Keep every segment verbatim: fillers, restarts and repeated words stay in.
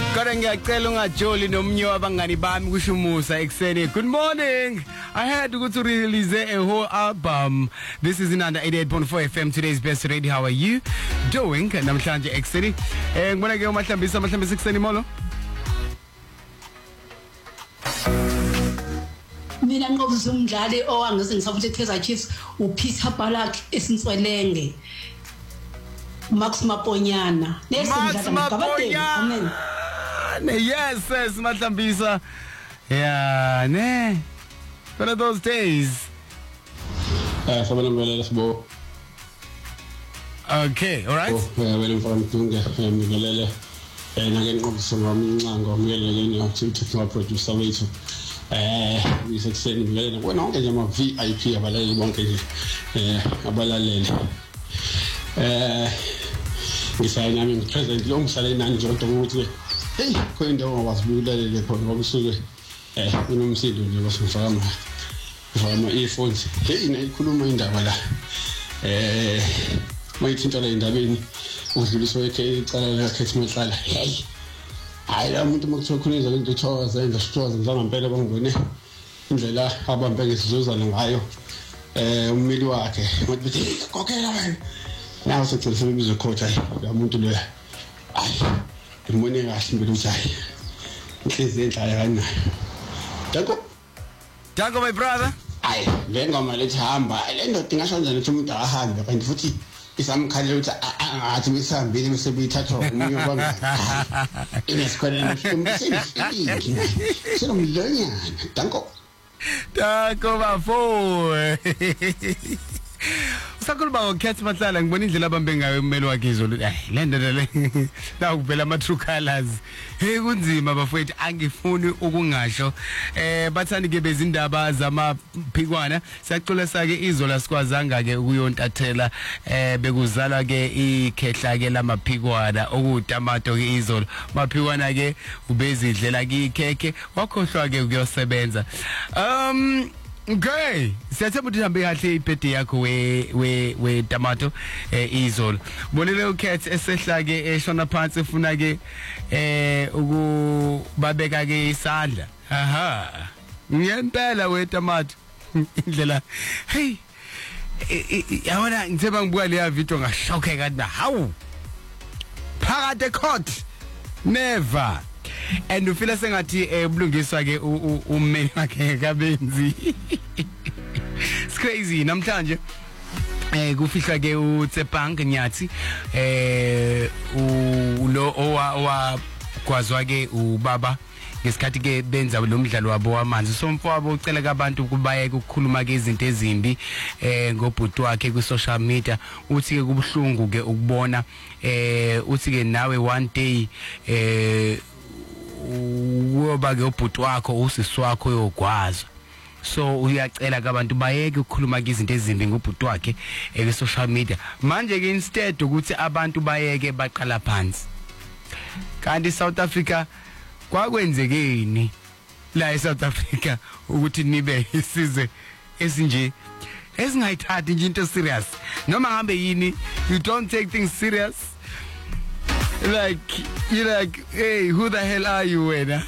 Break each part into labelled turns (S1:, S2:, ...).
S1: Kodwa ngiyacela ungajoli nomnye wabangani bami kushumusa ekseni. Good morning. I had to go to release a whole album. This is in under eighty-eight point four F M, today's best radio. How are you doing? Namhlanje ekseni. Eh ngibona ke uMahlambisa Mahlambisa ekseni molo.
S2: Mina nqobisa umdlali owangise ngisafuthi Kaizer Chiefs uPeter Balak esinswelenge. Max Maponyana.
S1: Max Maponyana. Yes, yes, Mahlambisa. Yeah, ne. One of those days.
S3: Uh, so
S1: okay, all right.
S3: Oh, yeah, waiting for him to get him. And again, obviously, I'm going to take my producer later. Uh, we said, saying, when I get my V I P, I'm going to uh, we say, I'm President Long Salin and John Tomote. Hey, going down was blue, the obviously, uh, you know, see, there was some farm from my earphones. Hey, I couldn't mind that. Uh, my teacher in the bin was really so okay. I catch my child. Hey, I don't want to make so clean the chores and the straws and some better one when in the la Haban Beggars Susan and Io. Uh, Milwaukee, what be the cocktail? Now, so to the coach, I want to do I. The money asked me to say, "This is it." I know. Tango,
S1: Tango, my brother.
S3: I then got my little hand, but I don't think I saw the two hand. And footy is some kind of to me, some video must be touched on me. It is quite an so I'm learning. Tango,
S1: Tango, my boy. Sakuba ukhetha mahlala ngibona indlela abambe ngayo ummeli wakhe izolo eh le ndoda le la ukuvela ama true colors hey kunzima bafowethu angifuni ukungasho eh bathandi ke bezindaba zamaphikwana siyacela sake izolo sikwazanga ke ukuyontathela eh bekuzala ke ikhehla ke lamaphikwana okutamato ke izolo maphikwana ke ubezidlela ke ikhekhe wakhohlwa ke ukuyosebenza um okay, siyathemba ukuthi hambe kahle ibhedi yakho we we we tomato eh izolo. Bonile ukhet esehla ke eshona phansi ufuna ke eh ukubabeka ke isandla. Aha. Ngiyempela we tomato. Indlela. Hey. Yabona ngitheba ngibuka le video ngashokeka na. Hawu. Phakathi court. Never. And ufila sengathi ebulungiswa ke ummeli wakhe kabenzi. It's crazy namhlanje eh kufihla ke uTsepang Nyathi eh ulo owa kwazwa ke ubaba ngesikhathi ke benza lo mdlalo wabo wamanzi somfowabo ucela kabantu kubayeke ukukhuluma ke izinto ezimbi eh ngobhuti wakhe ku social media uthi ke kubuhlungu ke ukubona eh uthi ke nawe one day eh uba ke ubhuti wakho usisi wakho yogwaza so uyacela kabantu bayeke ukukhuluma ke izinto ezimbi ngobhuti wakhe e social media manje ke instead ukuthi abantu bayeke baqala phansi kanti South Africa kwakwenzekeni la eSouth Africa ukuthi nibe isize esinje esingayithathi nje into serious noma ngabe yini you don't take things serious. Like, you're like, hey, who the hell are you, wena?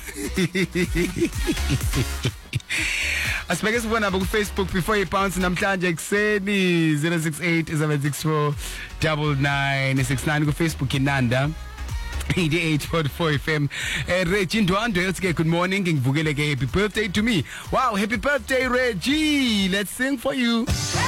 S1: Asibeke sibona ku Facebook before you bounce namhlanje ekseni zero six eight seven six four nine nine six nine ku Facebook inanda eighty-eight point four F M. Uh, Reggie Ndwando, let's get good morning. Ngivukele ke happy birthday to me. Wow, happy birthday Reggie. Let's sing for you.